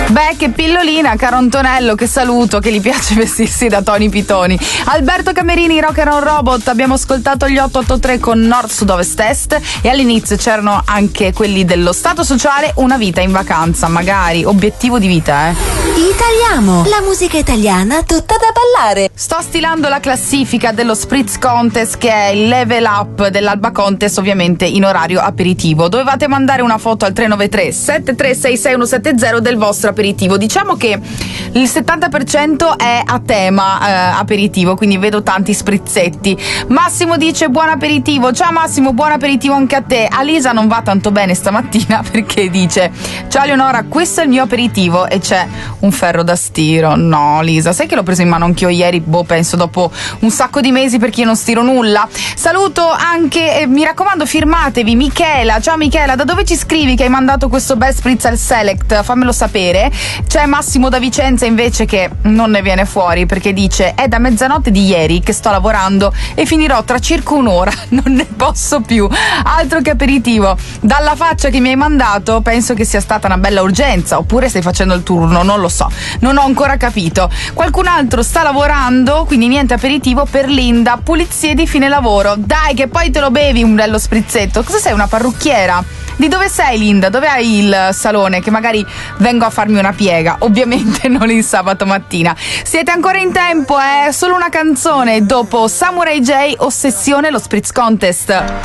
Beh, che pillolina, caro Antonello, che saluto, che gli piace vestirsi da Tony Pitoni. Alberto Camerini, Rock and Roll Robot, abbiamo ascoltato gli 883 con Nord, Sud, Ovest, Est, e all'inizio c'erano anche quelli dello Stato Sociale, Una vita in vacanza, magari, obiettivo di vita, Italiamo, la musica italiana tutta da ballare. Sto stilando la classifica dello Spritz Contest, che è il level up dell'Alba Contest, ovviamente in orario aperitivo. Dovevate mandare una foto al 393 7366170 del vostro aperitivo. Diciamo che il 70% è a tema aperitivo, quindi vedo tanti sprizzetti. Massimo dice buon aperitivo. Ciao Massimo, buon aperitivo anche a te. Alisa non va tanto bene stamattina perché dice: ciao Leonora, questo è il mio aperitivo, e c'è un ferro da stiro. No Lisa, sai che l'ho preso in mano anch'io ieri, penso dopo un sacco di mesi, perché io non stiro nulla. Saluto anche, mi raccomando, firmatevi, Michela. Ciao Michela, da dove ci scrivi che hai mandato questo bel spritz al Select? Fammelo sapere. C'è Massimo da Vicenza invece che non ne viene fuori, perché dice: è da mezzanotte di ieri che sto lavorando e finirò tra circa un'ora, non ne posso più. Altro che aperitivo. Dalla faccia che mi hai mandato penso che sia stata una bella urgenza, oppure stai facendo il turno, non lo so, non ho ancora capito. Qualcun altro sta lavorando, quindi niente aperitivo per Linda. Pulizie di fine lavoro, dai che poi te lo bevi un bello sprizzetto. Cosa sei, una parrucchiera? Di dove sei Linda? Dove hai il salone? Che magari vengo a farmi una piega, ovviamente non il sabato mattina. Siete ancora in tempo, solo una canzone dopo Samurai J, Ossessione, lo Spritz Contest.